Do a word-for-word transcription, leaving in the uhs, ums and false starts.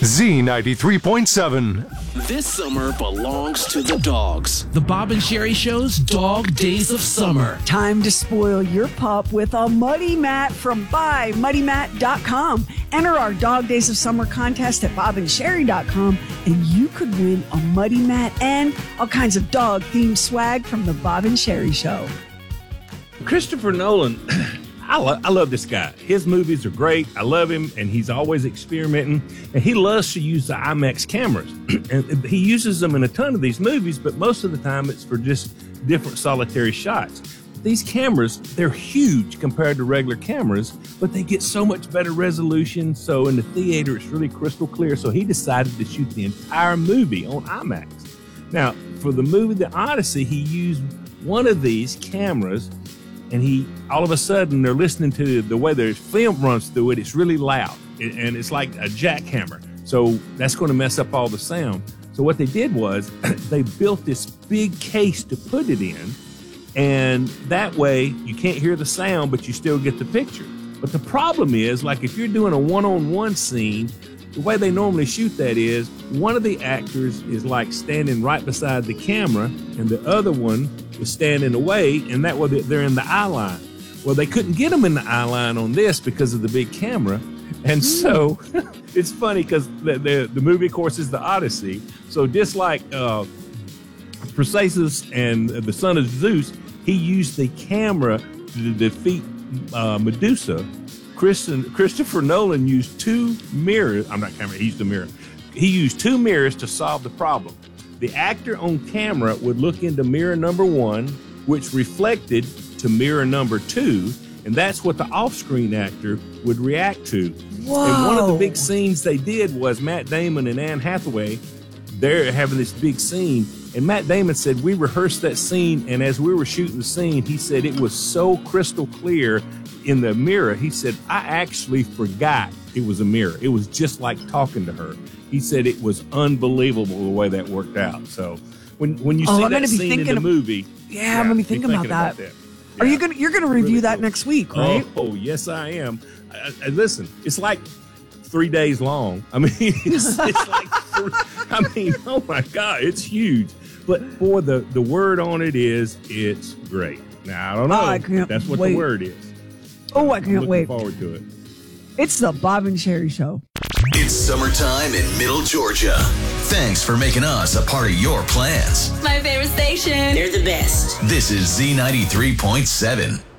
Z ninety-three point seven. This summer belongs to the dogs. The Bob and Sherry Show's Dog Days of Summer. Time to spoil your pup with a Muddy Mat from buy muddy mat dot com. Enter our Dog Days of Summer contest at bob and sherry dot com, and you could win a Muddy Mat and all kinds of dog-themed swag from the Bob and Sherry Show. Christopher Nolan, I, lo- I love this guy. His movies are great. I love him, and he's always experimenting. And he loves to use the IMAX cameras. And he uses them in a ton of these movies, but most of the time it's for just different solitary shots. These cameras, they're huge compared to regular cameras, but they get so much better resolution. So in the theater, it's really crystal clear. So he decided to shoot the entire movie on IMAX. Now, for the movie The Odyssey, he used one of these cameras, and he, all of a sudden, they're listening to the way the film runs through it. It's really loud, and it's like a jackhammer. So that's going to mess up all the sound. So what they did was they built this big case to put it in, and that way you can't hear the sound, but you still get the picture. But the problem is, like if you're doing a one-on-one scene, the way they normally shoot that is one of the actors is like standing right beside the camera, and the other one is standing away, and that way they're in the eye line. Well, they couldn't get them in the eye line on this because of the big camera. And so it's funny because the, the, the movie, of course, is The Odyssey. So just like uh, Perseus and the son of Zeus, he used the camera to defeat uh, Medusa. Kristen, Christopher Nolan used two mirrors. I'm not camera. He used a mirror. He used two mirrors to solve the problem. The actor on camera would look into mirror number one, which reflected to mirror number two, and that's what the off-screen actor would react to. Whoa. And one of the big scenes they did was Matt Damon and Anne Hathaway. They're having this big scene, and Matt Damon said, we rehearsed that scene, and as we were shooting the scene, he said it was so crystal clear in the mirror. He said, I actually forgot it was a mirror. It was just like talking to her. He said it was unbelievable the way that worked out. So when when you oh, see I'm that scene in the of, movie, yeah, yeah, I'm gonna be thinking, thinking about, about that. that. Yeah. Are you gonna you're gonna review really that cool. next week, right? Oh, oh yes, I am. I, I, listen, it's like three days long. I mean, it's, it's like three, I mean, oh my God, it's huge. But boy, the the word on it is it's great. Now I don't know. Oh, I can't That's what wait. the word is. Oh, I can't I'm wait. Forward to it. It's the Bob and Sherry Show. It's summertime in Middle Georgia. Thanks for making us a part of your plans. My favorite station. They're the best. This is Z ninety-three point seven.